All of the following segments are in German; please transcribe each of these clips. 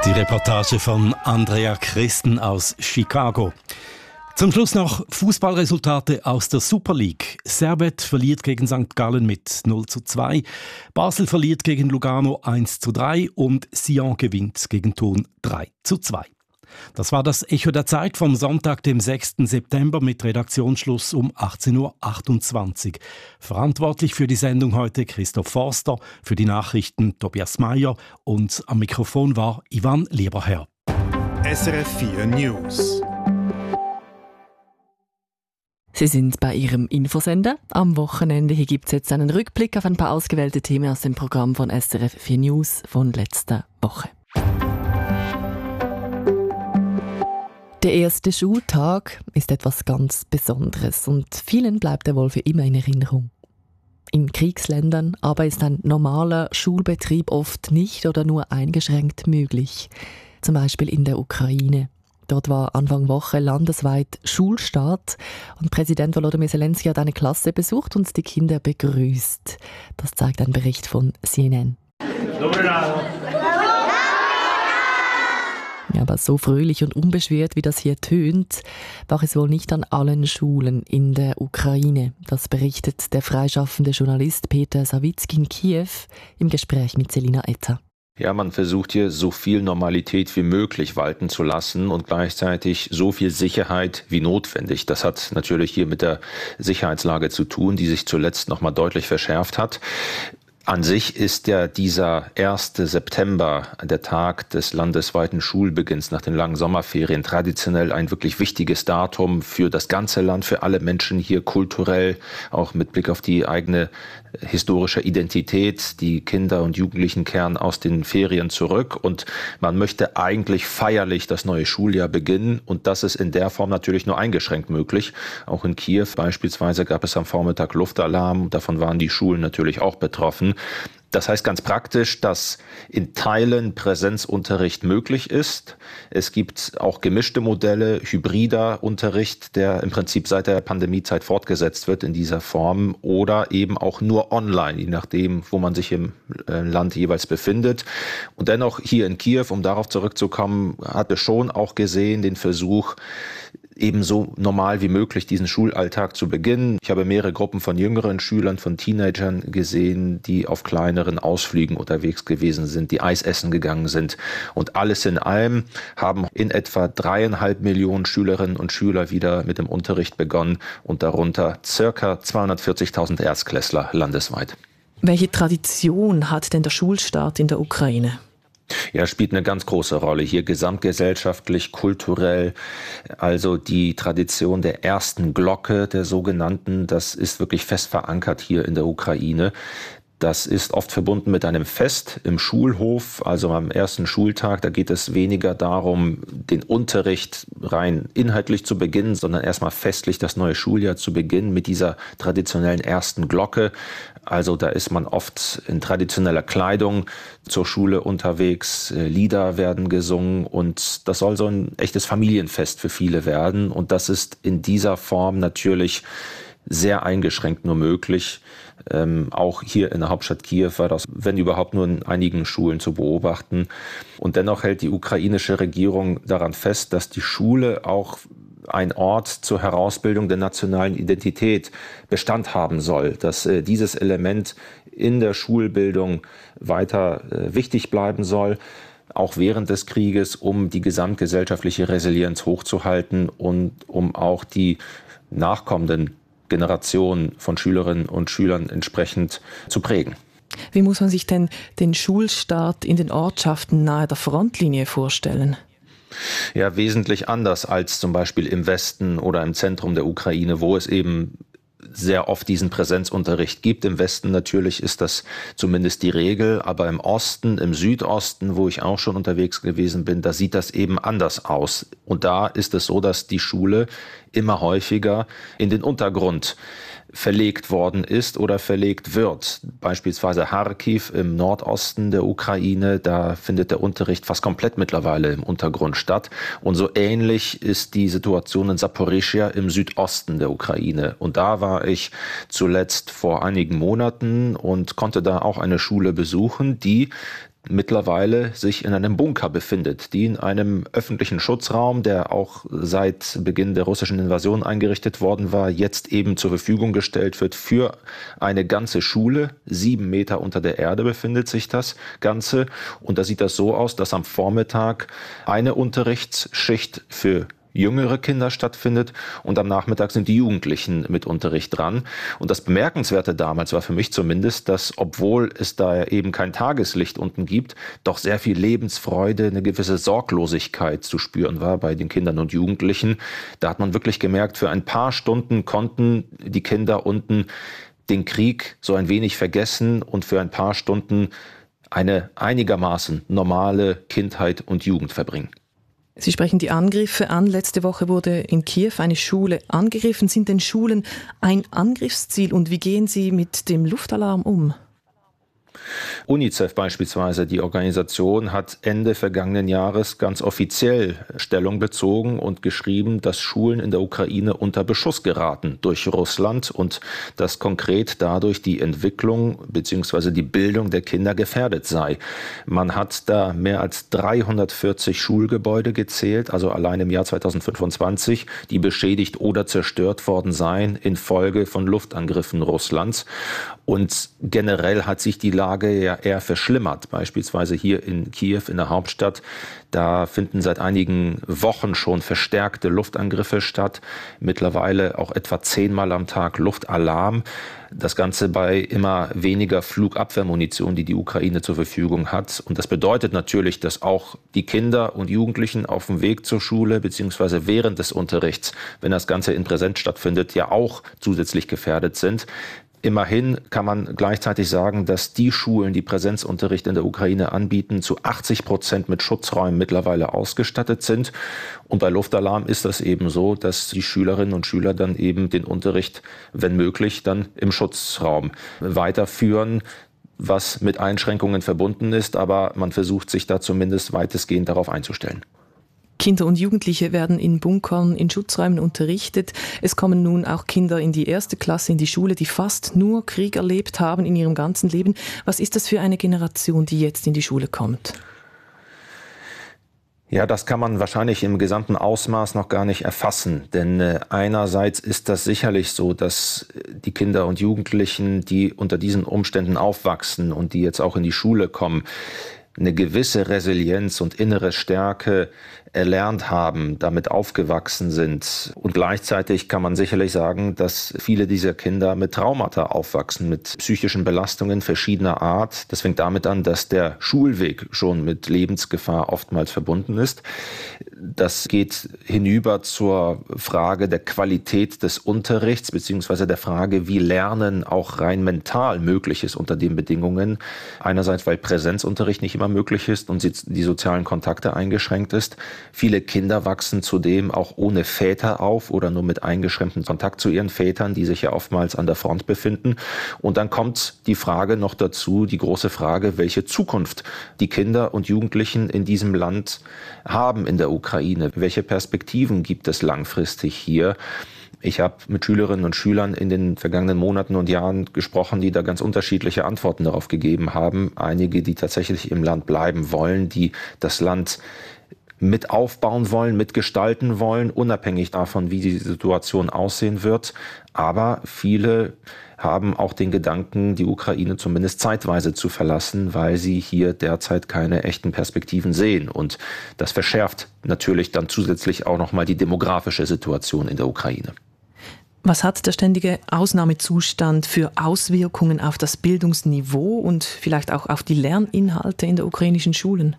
Die Reportage von Andrea Christen aus Chicago. Zum Schluss noch Fußballresultate aus der Super League. Servette verliert gegen St. Gallen mit 0:2. Basel verliert gegen Lugano 1:3 und Sion gewinnt gegen Thun 3:2. Das war das Echo der Zeit vom Sonntag, dem 6. September mit Redaktionsschluss um 18.28 Uhr. Verantwortlich für die Sendung heute Christoph Forster, für die Nachrichten Tobias Meyer und am Mikrofon war Ivan Lieberherr. SRF 4 News. Sie sind bei Ihrem Infosender. Am Wochenende gibt es jetzt einen Rückblick auf ein paar ausgewählte Themen aus dem Programm von SRF 4 News von letzter Woche. Der erste Schultag ist etwas ganz Besonderes und vielen bleibt er wohl für immer in Erinnerung. In Kriegsländern aber ist ein normaler Schulbetrieb oft nicht oder nur eingeschränkt möglich. Zum Beispiel in der Ukraine. Dort war Anfang Woche landesweit Schulstart und Präsident Volodymyr Zelensky hat eine Klasse besucht und die Kinder begrüßt. Das zeigt ein Bericht von CNN. Ja, aber so fröhlich und unbeschwert, wie das hier tönt, war es wohl nicht an allen Schulen in der Ukraine. Das berichtet der freischaffende Journalist Peter Sawicki in Kiew im Gespräch mit Selina Etter. Ja, man versucht hier so viel Normalität wie möglich walten zu lassen und gleichzeitig so viel Sicherheit wie notwendig. Das hat natürlich hier mit der Sicherheitslage zu tun, die sich zuletzt noch mal deutlich verschärft hat. An sich ist ja dieser 1. September, der Tag des landesweiten Schulbeginns nach den langen Sommerferien, traditionell ein wirklich wichtiges Datum für das ganze Land, für alle Menschen hier kulturell, auch mit Blick auf die eigene historische Identität. Die Kinder und Jugendlichen kehren aus den Ferien zurück und man möchte eigentlich feierlich das neue Schuljahr beginnen und das ist in der Form natürlich nur eingeschränkt möglich. Auch in Kiew beispielsweise gab es am Vormittag Luftalarm, davon waren die Schulen natürlich auch betroffen. Das heißt ganz praktisch, dass in Teilen Präsenzunterricht möglich ist. Es gibt auch gemischte Modelle, hybrider Unterricht, der im Prinzip seit der Pandemiezeit fortgesetzt wird in dieser Form oder eben auch nur online, je nachdem, wo man sich im Land jeweils befindet. Und dennoch hier in Kiew, um darauf zurückzukommen, hatte schon auch gesehen den Versuch, ebenso normal wie möglich diesen Schulalltag zu beginnen. Ich habe mehrere Gruppen von jüngeren Schülern, von Teenagern gesehen, die auf kleineren Ausflügen unterwegs gewesen sind, die Eis essen gegangen sind. Und alles in allem haben in etwa 3,5 Millionen Schülerinnen und Schüler wieder mit dem Unterricht begonnen und darunter ca. 240.000 Erstklässler landesweit. Welche Tradition hat denn der Schulstart in der Ukraine? Ja, spielt eine ganz große Rolle hier gesamtgesellschaftlich, kulturell. Also die Tradition der ersten Glocke, der sogenannten, das ist wirklich fest verankert hier in der Ukraine. Das ist oft verbunden mit einem Fest im Schulhof, also am ersten Schultag. Da geht es weniger darum, den Unterricht rein inhaltlich zu beginnen, sondern erstmal festlich das neue Schuljahr zu beginnen mit dieser traditionellen ersten Glocke. Also da ist man oft in traditioneller Kleidung zur Schule unterwegs, Lieder werden gesungen und das soll so ein echtes Familienfest für viele werden. Und das ist in dieser Form natürlich sehr eingeschränkt nur möglich. Auch hier in der Hauptstadt Kiew war das, wenn überhaupt, nur in einigen Schulen zu beobachten. Und dennoch hält die ukrainische Regierung daran fest, dass die Schule auch ein Ort zur Herausbildung der nationalen Identität Bestand haben soll, dass dieses Element in der Schulbildung weiter wichtig bleiben soll, auch während des Krieges, um die gesamtgesellschaftliche Resilienz hochzuhalten und um auch die nachkommenden Generationen von Schülerinnen und Schülern entsprechend zu prägen. Wie muss man sich denn den Schulstart in den Ortschaften nahe der Frontlinie vorstellen? Ja, wesentlich anders als zum Beispiel im Westen oder im Zentrum der Ukraine, wo es eben sehr oft diesen Präsenzunterricht gibt. Im Westen natürlich ist das zumindest die Regel, aber im Osten, im Südosten, wo ich auch schon unterwegs gewesen bin, da sieht das eben anders aus. Und da ist es so, dass die Schule immer häufiger in den Untergrund verlegt worden ist oder verlegt wird. Beispielsweise Charkiw im Nordosten der Ukraine, da findet der Unterricht fast komplett mittlerweile im Untergrund statt. Und so ähnlich ist die Situation in Saporischschja im Südosten der Ukraine. Und da war ich zuletzt vor einigen Monaten und konnte da auch eine Schule besuchen, die mittlerweile sich in einem Bunker befindet, die in einem öffentlichen Schutzraum, der auch seit Beginn der russischen Invasion eingerichtet worden war, jetzt eben zur Verfügung gestellt wird für eine ganze Schule. 7 Meter unter der Erde befindet sich das Ganze. Und da sieht das so aus, dass am Vormittag eine Unterrichtsschicht für jüngere Kinder stattfindet und am Nachmittag sind die Jugendlichen mit Unterricht dran. Und das Bemerkenswerte damals war für mich zumindest, dass, obwohl es da eben kein Tageslicht unten gibt, doch sehr viel Lebensfreude, eine gewisse Sorglosigkeit zu spüren war bei den Kindern und Jugendlichen. Da hat man wirklich gemerkt, für ein paar Stunden konnten die Kinder unten den Krieg so ein wenig vergessen und für ein paar Stunden eine einigermaßen normale Kindheit und Jugend verbringen. Sie sprechen die Angriffe an. Letzte Woche wurde in Kiew eine Schule angegriffen. Sind denn Schulen ein Angriffsziel und wie gehen Sie mit dem Luftalarm um? UNICEF beispielsweise, die Organisation, hat Ende vergangenen Jahres ganz offiziell Stellung bezogen und geschrieben, dass Schulen in der Ukraine unter Beschuss geraten durch Russland und dass konkret dadurch die Entwicklung bzw. die Bildung der Kinder gefährdet sei. Man hat da mehr als 340 Schulgebäude gezählt, also allein im Jahr 2025, die beschädigt oder zerstört worden seien infolge von Luftangriffen Russlands. Und generell hat sich die Lage ja eher verschlimmert. Beispielsweise hier in Kiew, in der Hauptstadt, da finden seit einigen Wochen schon verstärkte Luftangriffe statt. Mittlerweile auch etwa 10-mal am Tag Luftalarm. Das Ganze bei immer weniger Flugabwehrmunition, die die Ukraine zur Verfügung hat. Und das bedeutet natürlich, dass auch die Kinder und Jugendlichen auf dem Weg zur Schule bzw. während des Unterrichts, wenn das Ganze in Präsenz stattfindet, ja auch zusätzlich gefährdet sind. Immerhin kann man gleichzeitig sagen, dass die Schulen, die Präsenzunterricht in der Ukraine anbieten, zu 80% mit Schutzräumen mittlerweile ausgestattet sind. Und bei Luftalarm ist das eben so, dass die Schülerinnen und Schüler dann eben den Unterricht, wenn möglich, dann im Schutzraum weiterführen, was mit Einschränkungen verbunden ist. Aber man versucht sich da zumindest weitestgehend darauf einzustellen. Kinder und Jugendliche werden in Bunkern, in Schutzräumen unterrichtet. Es kommen nun auch Kinder in die 1. Klasse, in die Schule, die fast nur Krieg erlebt haben in ihrem ganzen Leben. Was ist das für eine Generation, die jetzt in die Schule kommt? Ja, das kann man wahrscheinlich im gesamten Ausmaß noch gar nicht erfassen. Denn einerseits ist das sicherlich so, dass die Kinder und Jugendlichen, die unter diesen Umständen aufwachsen und die jetzt auch in die Schule kommen, eine gewisse Resilienz und innere Stärke erlernt haben, damit aufgewachsen sind. Und gleichzeitig kann man sicherlich sagen, dass viele dieser Kinder mit Traumata aufwachsen, mit psychischen Belastungen verschiedener Art. Das fängt damit an, dass der Schulweg schon mit Lebensgefahr oftmals verbunden ist. Das geht hinüber zur Frage der Qualität des Unterrichts, beziehungsweise der Frage, wie Lernen auch rein mental möglich ist unter den Bedingungen. Einerseits, weil Präsenzunterricht nicht immer möglich ist und die sozialen Kontakte eingeschränkt ist. Viele Kinder wachsen zudem auch ohne Väter auf oder nur mit eingeschränktem Kontakt zu ihren Vätern, die sich ja oftmals an der Front befinden. Und dann kommt die Frage noch dazu, die große Frage, welche Zukunft die Kinder und Jugendlichen in diesem Land haben in der Ukraine. Welche Perspektiven gibt es langfristig hier? Ich habe mit Schülerinnen und Schülern in den vergangenen Monaten und Jahren gesprochen, die da ganz unterschiedliche Antworten darauf gegeben haben. Einige, die tatsächlich im Land bleiben wollen, die das Land mit aufbauen wollen, mitgestalten wollen, unabhängig davon, wie die Situation aussehen wird. Aber viele haben auch den Gedanken, die Ukraine zumindest zeitweise zu verlassen, weil sie hier derzeit keine echten Perspektiven sehen. Und das verschärft natürlich dann zusätzlich auch nochmal die demografische Situation in der Ukraine. Was hat der ständige Ausnahmezustand für Auswirkungen auf das Bildungsniveau und vielleicht auch auf die Lerninhalte in der ukrainischen Schulen?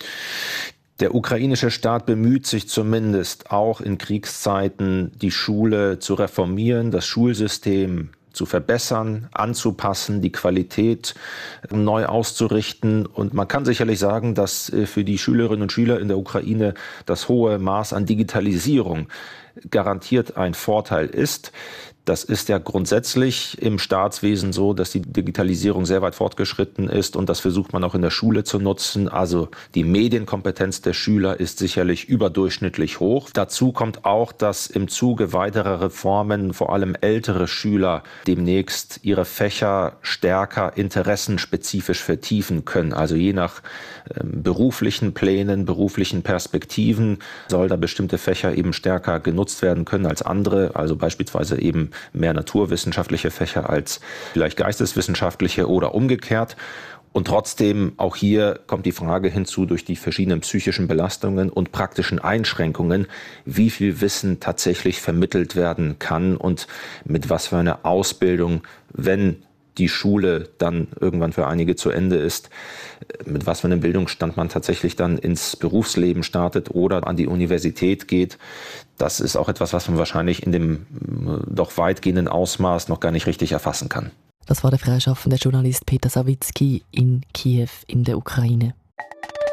Der ukrainische Staat bemüht sich zumindest auch in Kriegszeiten, die Schule zu reformieren, das Schulsystem zu verbessern, anzupassen, die Qualität neu auszurichten. Und man kann sicherlich sagen, dass für die Schülerinnen und Schüler in der Ukraine das hohe Maß an Digitalisierung garantiert ein Vorteil ist. Das ist ja grundsätzlich im Staatswesen so, dass die Digitalisierung sehr weit fortgeschritten ist und das versucht man auch in der Schule zu nutzen. Also die Medienkompetenz der Schüler ist sicherlich überdurchschnittlich hoch. Dazu kommt auch, dass im Zuge weiterer Reformen vor allem ältere Schüler demnächst ihre Fächer stärker interessenspezifisch vertiefen können. Also je nach beruflichen Plänen, beruflichen Perspektiven soll da bestimmte Fächer eben stärker genutzt werden können als andere. Also beispielsweise eben mehr naturwissenschaftliche Fächer als vielleicht geisteswissenschaftliche oder umgekehrt. Und trotzdem, auch hier kommt die Frage hinzu, durch die verschiedenen psychischen Belastungen und praktischen Einschränkungen, wie viel Wissen tatsächlich vermittelt werden kann und mit was für einer Ausbildung, wenn die Schule dann irgendwann für einige zu Ende ist, mit was für einem Bildungsstand man tatsächlich dann ins Berufsleben startet oder an die Universität geht. Das ist auch etwas, was man wahrscheinlich in dem doch weitgehenden Ausmaß noch gar nicht richtig erfassen kann. Das war der freischaffende Journalist Peter Sawicki in Kiew in der Ukraine.